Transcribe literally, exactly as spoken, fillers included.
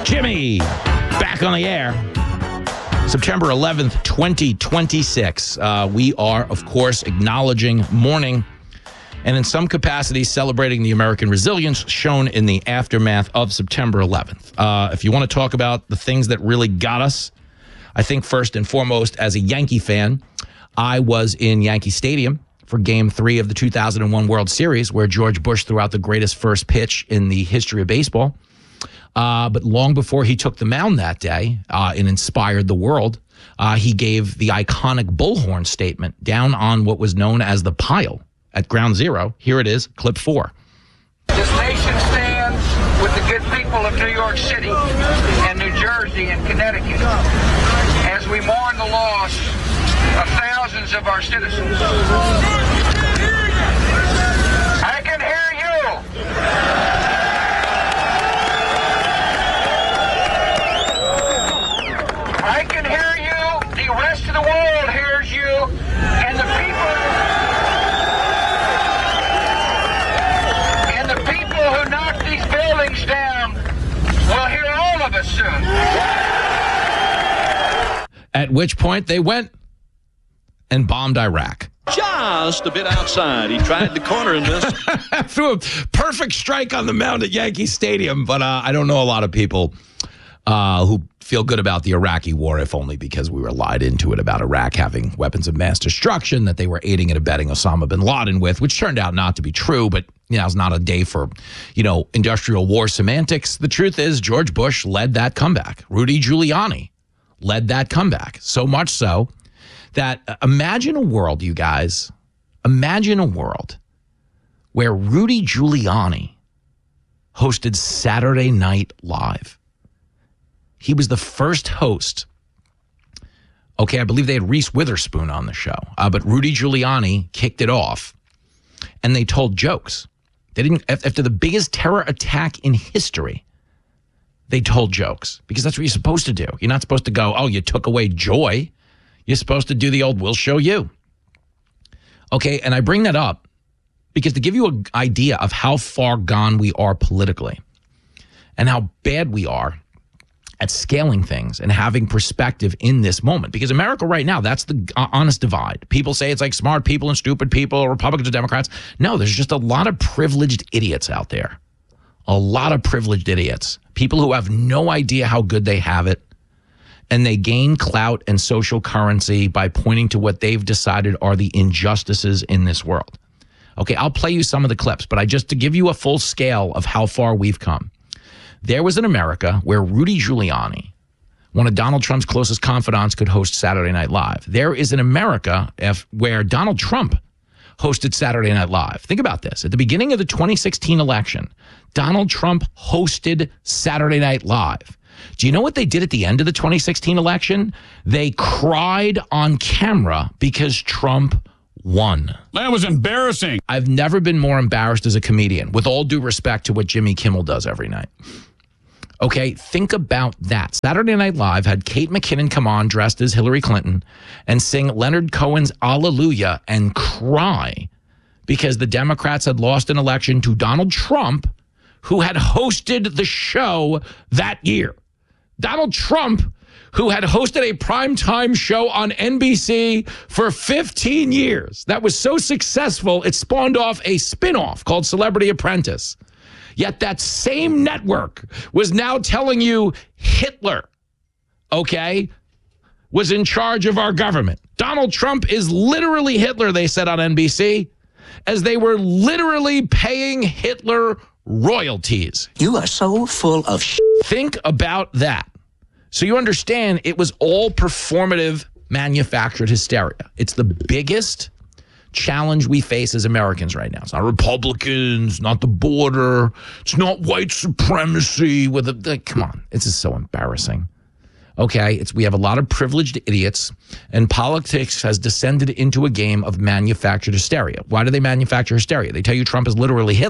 Jimmy, back on the air. September eleventh, twenty twenty-six. Uh, we are, of course, acknowledging, mourning, and in some capacity celebrating the American resilience shown in the aftermath of September eleventh. Uh, if you want to talk about the things that really got us, I think first and foremost, as a Yankee fan, I was in Yankee Stadium for Game three of the two thousand one World Series, where George Bush threw out the greatest first pitch in the history of baseball. Uh, but long before he took the mound that day uh, and inspired the world, uh, he gave the iconic bullhorn statement down on what was known as the pile at Ground Zero. Here it is, clip four. This nation stands with the good people of New York City and New Jersey and Connecticut as we mourn the loss of thousands of our citizens. I can hear you. I can hear you. The rest of the world hears you. And the people and the people who knock these buildings down will hear all of us soon. At which point they went and bombed Iraq. Just a bit outside. He tried the corner in this. Threw a perfect strike on the mound at Yankee Stadium, but uh, I don't know a lot of people uh, who feel good about the Iraqi war, if only because we were lied into it about Iraq having weapons of mass destruction that they were aiding and abetting Osama bin Laden with, which turned out not to be true, but you know, it's not a day for, you know, industrial war semantics. The truth is George Bush led that comeback. Rudy Giuliani led that comeback, so much so that uh, imagine a world, you guys, imagine a world where Rudy Giuliani hosted Saturday Night Live. He was the first host. Okay, I believe they had Reese Witherspoon on the show, uh, but Rudy Giuliani kicked it off, and they told jokes. They didn't, after the biggest terror attack in history, they told jokes, because that's what you're supposed to do. You're not supposed to go, oh, you took away joy. You're supposed to do the old, we'll show you. Okay, and I bring that up because to give you an idea of how far gone we are politically and how bad we are at scaling things and having perspective in this moment. Because America right now, that's the honest divide. People say it's like smart people and stupid people, Republicans or Democrats. No, there's just a lot of privileged idiots out there. A lot of privileged idiots. People who have no idea how good they have it. And they gain clout and social currency by pointing to what they've decided are the injustices in this world. Okay, I'll play you some of the clips, but I just to give you a full scale of how far we've come. There was an America where Rudy Giuliani, one of Donald Trump's closest confidants, could host Saturday Night Live. There is an America if, where Donald Trump hosted Saturday Night Live. Think about this. At the beginning of the twenty sixteen election, Donald Trump hosted Saturday Night Live. Do you know what they did at the end of the twenty sixteen election? They cried on camera because Trump won. That was embarrassing. I've never been more embarrassed as a comedian, with all due respect to what Jimmy Kimmel does every night. Okay, think about that. Saturday Night Live had Kate McKinnon come on dressed as Hillary Clinton and sing Leonard Cohen's Hallelujah and cry because the Democrats had lost an election to Donald Trump, who had hosted the show that year. Donald Trump, who had hosted a primetime show on N B C for fifteen years. That was so successful, it spawned off a spinoff called Celebrity Apprentice. Yet that same network was now telling you Hitler, okay, was in charge of our government. Donald Trump is literally Hitler, they said on N B C, as they were literally paying Hitler royalties. You are so full of shit. Think about that. So you understand it was all performative, manufactured hysteria. It's the biggest challenge we face as Americans right now. It's not Republicans, not the border. It's not white supremacy. With a, like, come on, this is so embarrassing. Okay, it's we have a lot of privileged idiots, and politics has descended into a game of manufactured hysteria. Why do they manufacture hysteria? They tell you Trump is literally Hitler.